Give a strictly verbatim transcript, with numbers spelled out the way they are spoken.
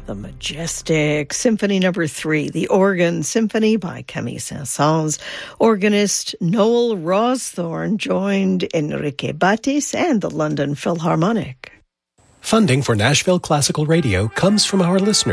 the majestic Symphony Number Three, the Organ Symphony by Camille Saint-Saëns. Organist Noel Rawsthorne joined Enrique Batis and the London Philharmonic. Funding for Nashville Classical Radio comes from our listeners.